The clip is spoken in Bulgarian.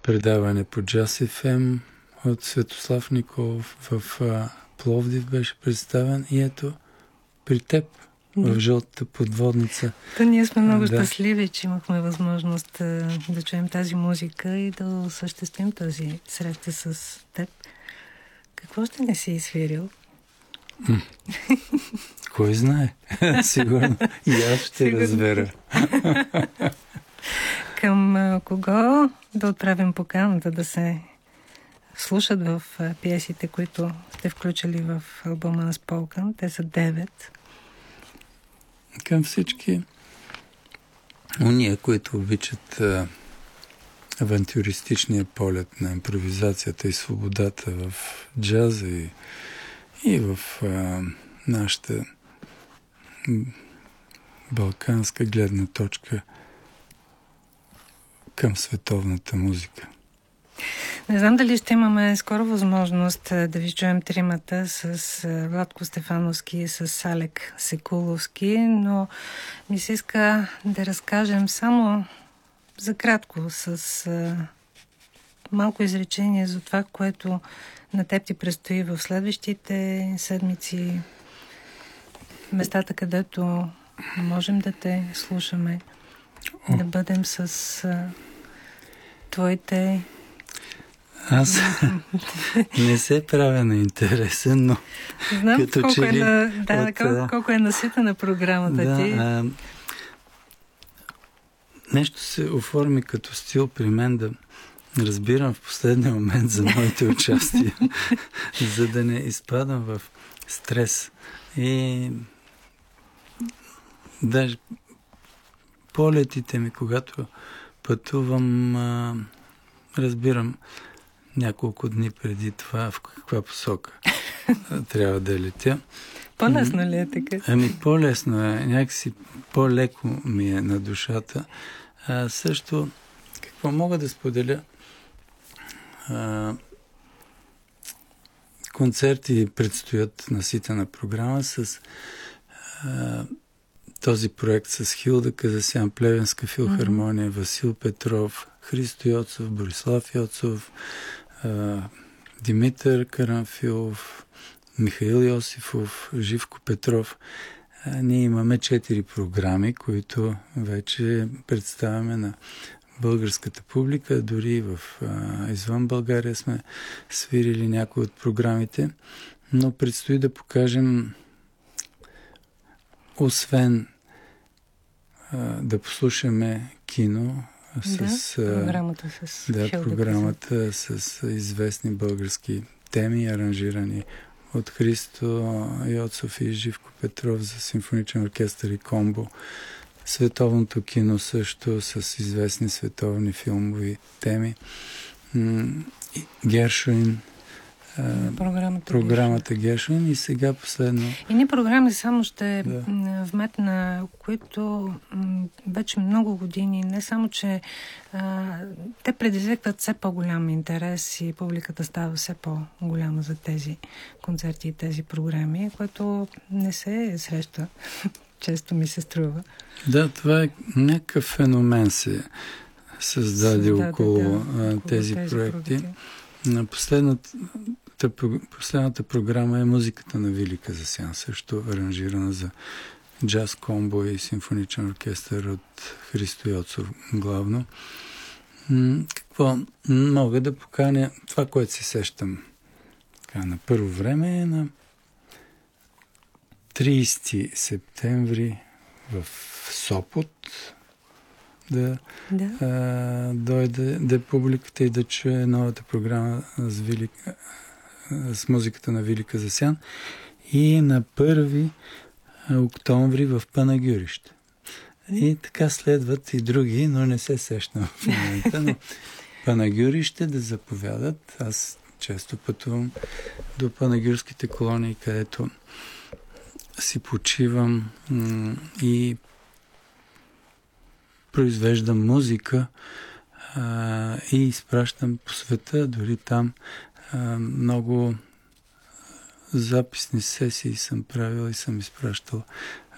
предаване по Jazz FM от Светослав Николов в Пловдив беше представен и ето при теб в Жълтата подводница. То ние сме много щастливи, че имахме възможност да чуем тази музика и да осъществим тази среща с теб. Какво ще не си изсвирил? Кой знае? Сигурно и аз ще разбера. Към кого да отправим поканата да се слушат в пиесите, които сте включили в албума на Spoken? Те са 9. Към всички уния, които обичат авантюристичния полет на импровизацията и свободата в джаза и в нашата балканска гледна точка към световната музика. Не знам дали ще имаме скоро възможност да ви чуем тримата с Владко Стефановски и с Алек Секуловски, но ми се иска да разкажем само за кратко с малко изречение за това, което на теб ти предстои в следващите седмици, местата, където можем да те слушаме, да бъдем с твоите... Аз не се правя на интересен, но знам като колко, че ли колко е наситена програмата ти. Нещо се оформи като стил при мен да разбирам в последния момент за моите участия, за да не изпадам в стрес. И даже полетите ми, когато пътувам, разбирам няколко дни преди това в каква посока трябва да летя. По-лесно ли е така? По-лесно е. Някакси по-леко ми е на душата. Също, какво мога да споделя? Концерти предстоят наситена програма с този проект с Хилда Казасян, Плевенска филхармония, Васил Петров, Христо Йоцов, Борислав Йоцов, Димитър Карамфилов, Михаил Йосифов, Живко Петров. Ние имаме 4 програми, които вече представяме на българската публика. Дори извън България сме свирили някои от програмите, но предстои да покажем, освен да послушаме кино, програмата с известни български теми, аранжирани от Христо Йоцов и Живко Петров за симфоничен оркестър и комбо. Световното кино също с известни световни филмови теми. Гершуин, програмата Гершуин и сега последно. И ни програми само ще вметна, които вече много години, не само, че те предизвикват все по-голям интерес и публиката става все по-голяма за тези концерти и тези програми, което не се среща. Често ми се струва. Да, това е някакъв феномен се създаде около тези проекти. На последната програма е музиката на Вили Казасян, също аранжирана за джаз комбо и симфоничен оркестър от Христо Йоцов главно. Какво мога да поканя? Това, което се сещам на първо време е на 30 септември в Сопот да дойде публиката и да чуе новата програма с музиката на Вили Казасян, и на 1 октомври в Панагюрище. И така следват и други, но не се сещам в момента. Но Панагюрище да заповядат. Аз често пътувам до панагюрските колонии, където си почивам и произвеждам музика и изпращам по света. Дори там много записни сесии съм правил и съм изпращал